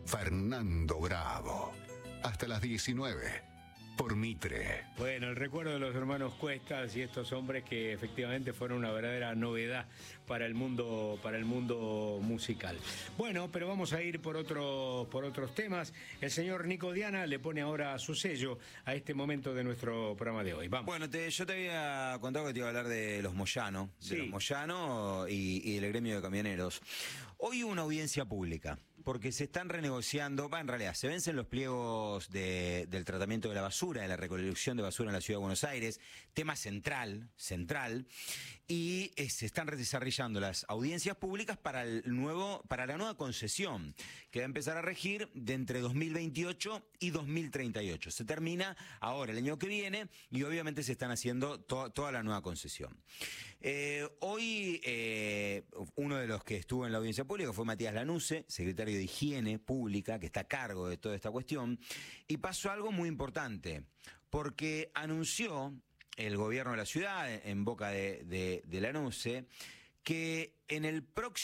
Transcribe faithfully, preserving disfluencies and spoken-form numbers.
Fernando Bravo. Hasta las diecinueve. Por Mitre. Bueno, el recuerdo de los hermanos Cuestas y estos hombres que efectivamente fueron una verdadera novedad para el mundo, para el mundo musical. Bueno, pero vamos a ir por otros, por otros temas. El señor Nico Diana le pone ahora su sello a este momento de nuestro programa de hoy. Vamos. Bueno, te, yo te había contado que te iba a hablar de los Moyano, de sí. los Moyano y, y del gremio de camioneros. Hoy hubo una audiencia pública, porque se están renegociando, va, en realidad, se vencen los pliegos de, del tratamiento de la basura, de la recolección de basura en la Ciudad de Buenos Aires, tema central, central, y eh, se están desarrollando las audiencias públicas para el nuevo, para la nueva concesión, que va a empezar a regir de entre dos mil veintiocho y dos mil treinta y ocho. Se termina ahora, el año que viene, y obviamente se están haciendo to toda la nueva concesión. Eh, hoy, eh, uno de los que estuvo en la audiencia pública fue Matías Lanusse, secretario de Higiene Pública, que está a cargo de toda esta cuestión, y pasó algo muy importante, porque anunció el gobierno de la ciudad, en boca de, de, de Lanusse, que en el próximo